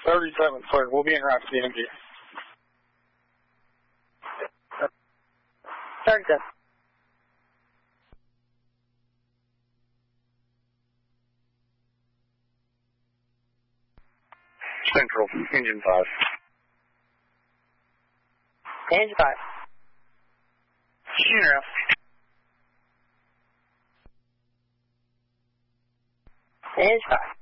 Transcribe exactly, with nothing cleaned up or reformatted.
thirty-seven, sir. We'll be in route to the N G. thirty-seven. Central, engine five. Engine five. Funeral. Engine five.